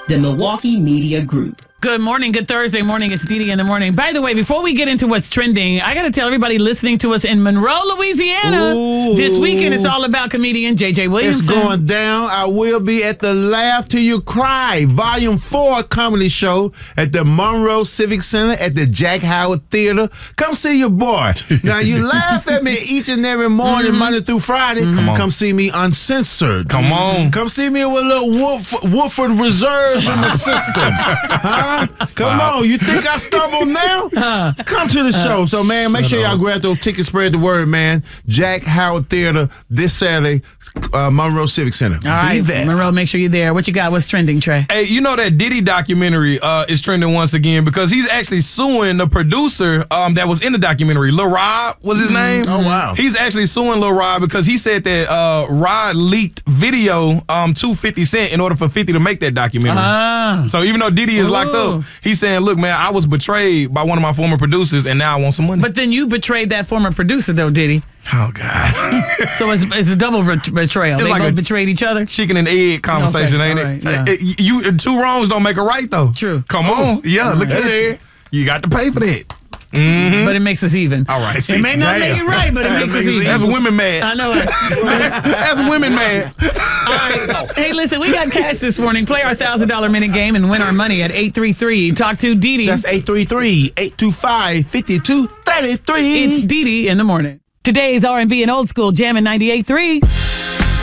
the Milwaukee Media Group. Good morning. Good Thursday morning. It's Didi in the morning. By the way, before we get into what's trending, I got to tell everybody listening to us in Monroe, Louisiana, this weekend it's all about comedian J.J. Williamson. It's going down. I will be at the Laugh Till You Cry Volume 4 comedy show at the Monroe Civic Center at the Jack Howard Theater. Come see your boy. Now, you laugh at me each and every morning, Monday through Friday. Come see me uncensored. Come on. Come see me with a little Woodford Reserve in the system. Huh? Come on. You think I stumble now? Come to the show. So, man, make sure y'all grab those tickets, spread the word, man. Jack Howard Theater this Saturday, Monroe Civic Center. All right, Monroe, make sure you're there. What you got? What's trending, Trey? Hey, you know that Diddy documentary is trending once again because he's actually suing the producer that was in the documentary. Lil Rod was his name. Oh, wow. He's actually suing Lil Rod because he said that Rod leaked video to 50 Cent in order for 50 to make that documentary. So even though Diddy is locked up, he's saying, look, man, I was betrayed by one of my former producers and now I want some money. But then you betrayed that former producer, though, Diddy. Oh, God. So it's a double betrayal. It's they like both a betrayed each other? Chicken and egg conversation, ain't it? Right, yeah. Two wrongs don't make a right, though. True. Come on. Yeah, look at it. You got to pay for that. But it makes us even. All right. It may not make it right, but it makes us even. That's women mad. I know it. That's women mad. All right. Hey, listen, we got cash this morning. Play our $1,000 minute game and win our money at 833. Talk to Didi. That's 833-825-5233. It's Didi in the morning. Today's R&B and old school jamming 98.3.